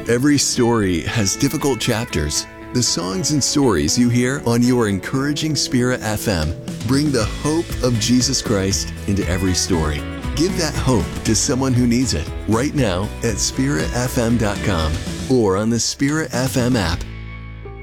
Every story has difficult chapters. The songs and stories you hear on your Encouraging Spirit FM bring the hope of Jesus Christ into every story. Give that hope to someone who needs it right now at spiritfm.com or on the Spirit FM app.